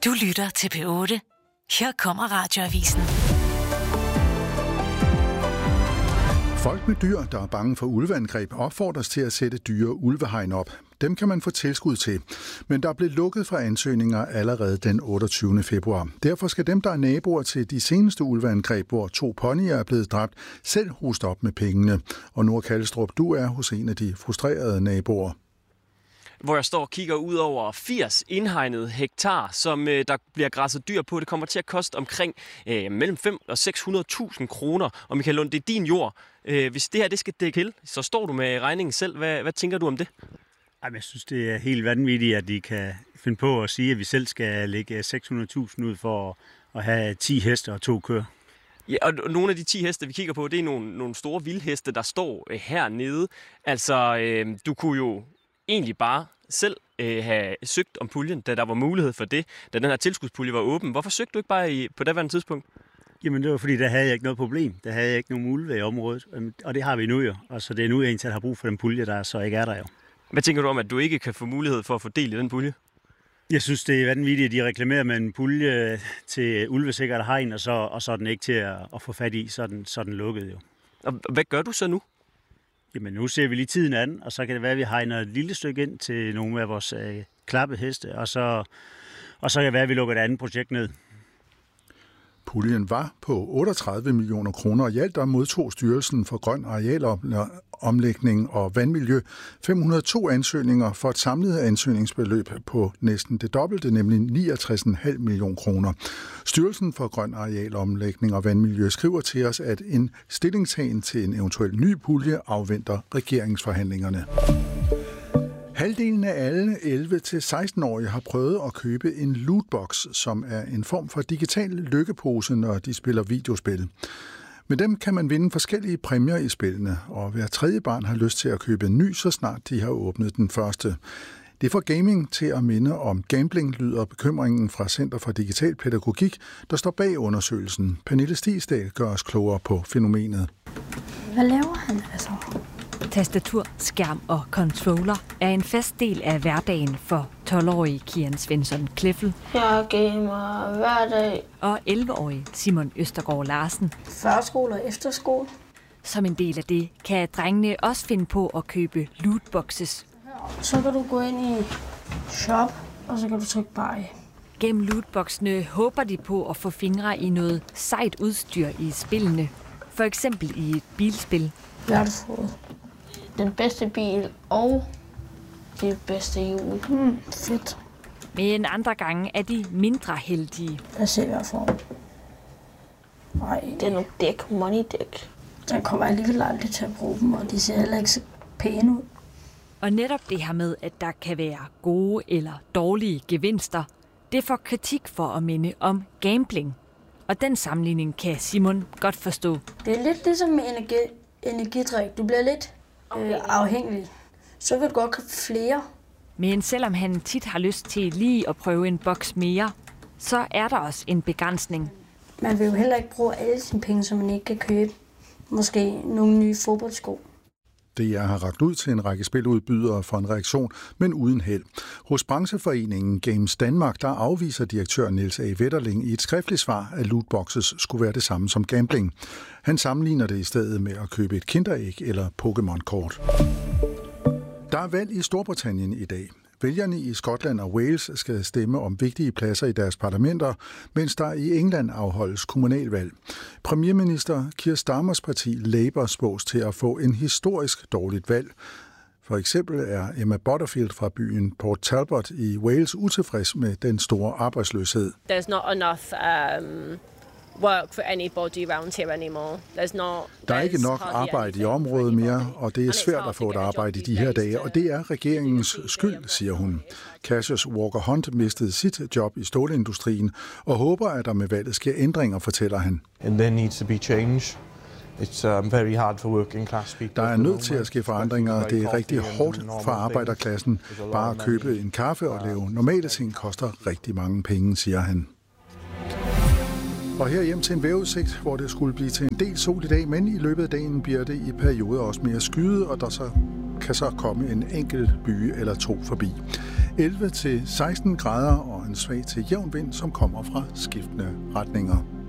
Du lytter til P8. Her kommer Radioavisen. Folk med dyr, der er bange for ulveangreb, opfordres til at sætte dyre ulvehegn op. Dem kan man få tilskud til. Men der blev lukket for ansøgninger allerede den 28. februar. Derfor skal dem, der er naboer til de seneste ulveangreb, hvor 2 ponyer er blevet dræbt, selv hoste op med pengene. Og Nora Kallestrup, du er hos en af de frustrerede naboer. Hvor jeg står og kigger ud over 80 indhegnede hektar, som der bliver græsset dyr på. Det kommer til at koste omkring mellem 500 og 600.000 kroner. Og Michael Lund, det er din jord. Hvis det her det skal dække til, så står du med regningen selv. Hvad tænker du om det? Jeg synes, det er helt vanvittigt, at de kan finde på at sige, at vi selv skal lægge 600.000 ud for at have 10 heste og 2 køer. Ja, og nogle af de 10 heste, vi kigger på, det er nogle store vildheste, der står hernede. Altså, du kunne jo egentlig bare selv have søgt om puljen, da der var mulighed for det, da den her tilskudspulje var åben. Hvorfor søgte du ikke bare på daværende tidspunkt? Jamen det var fordi, der havde jeg ikke noget problem. Der havde jeg ikke nogen ulve i området, og det har vi nu jo. Og så det er nu, jeg egentlig har brug for den pulje, der så ikke er der jo. Hvad tænker du om, at du ikke kan få mulighed for at få del i den pulje? Jeg synes, det er vanvittigt, at de reklamerer med en pulje til ulvesikkert hegn, og så er den ikke til at få fat i, så er den lukket jo. Og hvad gør du så nu? Jamen nu ser vi lige tiden an, og så kan det være, at vi hegner et lille stykke ind til nogle af vores klappeheste, og så kan det være, at vi lukker et andet projekt ned. Puljen var på 38 millioner kroner, og i alt der modtog Styrelsen for Grøn Arealomlægning og Vandmiljø 502 ansøgninger for et samlet ansøgningsbeløb på næsten det dobbelte, nemlig 69,5 millioner kroner. Styrelsen for Grøn Arealomlægning og Vandmiljø skriver til os, at en stillingtagen til en eventuel ny pulje afventer regeringsforhandlingerne. Halvdelen af alle 11-16-årige har prøvet at købe en lootbox, som er en form for digital lykkepose, når de spiller videospil. Med dem kan man vinde forskellige præmier i spillene, og hver tredje barn har lyst til at købe en ny, så snart de har åbnet den første. Det får gaming til at minde om gambling, lyder bekymringen fra Center for Digital Pædagogik, der står bag undersøgelsen. Pernille Stigsdal gør os klogere på fænomenet. Hvad laver han altså? Tastatur, skærm og controller er en fast del af hverdagen for 12-årige Kian Svensson Kleffel. Jeg gamer hver dag. Og 11-årige Simon Østergaard Larsen. Førskole og efterskole. Som en del af det kan drengene også finde på at købe lootboxes. Så kan du gå ind i shop, og så kan du trykke buy. Gennem lootboxene håber de på at få fingre i noget sejt udstyr i spillene. For eksempel i et bilspil. Hvad har du fået? Den bedste bil og det bedste hjul. Fedt. Men andre gange er de mindre heldige. Lad os se, hvad jeg får. Nej, det er nogle dæk, money dæk. Jeg kommer alligevel aldrig til at bruge dem, og de ser heller ikke så pæne ud. Og netop det her med, at der kan være gode eller dårlige gevinster, det får kritik for at minde om gambling. Og den sammenligning kan Simon godt forstå. Det er lidt ligesom med energidrik. Du bliver lidt afhængig. Så vil du godt købe flere. Men selvom han tit har lyst til lige at prøve en boks mere, så er der også en begrænsning. Man vil jo heller ikke bruge alle sine penge, så man ikke kan købe måske nogle nye fodboldsko. DR har rakt ud til en række spiludbydere for en reaktion, men uden held. Hos brancheforeningen Games Danmark, der afviser direktør Niels A. Wetterling i et skriftligt svar, at lootboxes skulle være det samme som gambling. Han sammenligner det i stedet med at købe et kinderæg eller Pokémon-kort. Der er valg i Storbritannien i dag. Vælgerne i Skotland og Wales skal stemme om vigtige pladser i deres parlamenter, mens der i England afholdes kommunalvalg. Premierminister Keir Starmers parti Labour spås til at få en historisk dårligt valg. For eksempel er Emma Butterfield fra byen Port Talbot i Wales utilfreds med den store arbejdsløshed. There's not enough work for anybody around here anymore. Der er ikke nok arbejde i området mere, og det er svært at få et arbejde i de her dage, og det er regeringens skyld, siger hun. Cassius Walker Hunt mistede sit job i stålindustrien og håber, at der med valget sker ændringer, fortæller han. And there needs to be change. It's very hard for working class people. Der er nødt til at ske forandringer. Det er rigtig hårdt for arbejderklassen. Bare at købe en kaffe og lave normale ting koster rigtig mange penge, siger han. Og her hjem til en vejrudsigt, hvor det skulle blive til en del sol i dag, men i løbet af dagen bliver det i perioder også mere skyet, og der så kan komme en enkelt by eller to forbi. 11 til 16 grader og en svag til jævn vind, som kommer fra skiftende retninger.